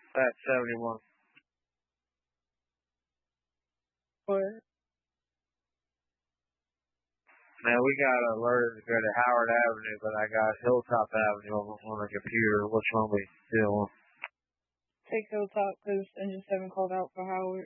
That's 71. What? Now, we got alerted to go to Howard Avenue, but I got Hilltop Avenue on the computer. Which one we still on? Take Hilltop because Engine 7 called out for Howard.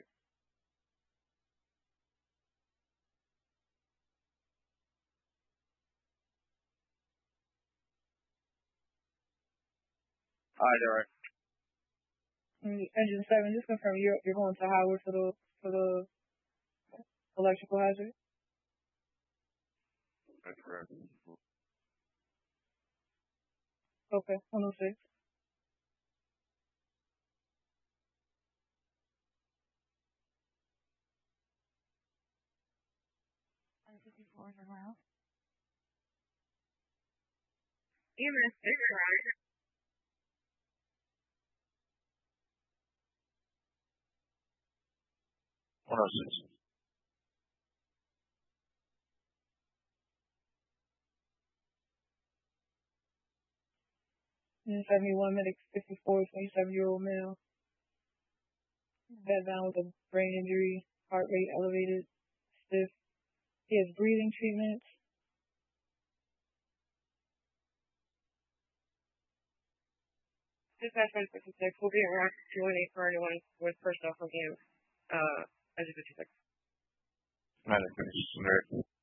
All right. Engine 7, just confirm you're going to Howard for the electrical hazard. That's correct. Okay, 106. EMS supervisor. 106. Engine 71, medic 54, 27-year-old male. Bed down with a brain injury, heart rate elevated, stiff. He has breathing treatments. Dispatch 156 will be en route to 218 for anyone with personnel from EMS. Engine 56. Medic 56.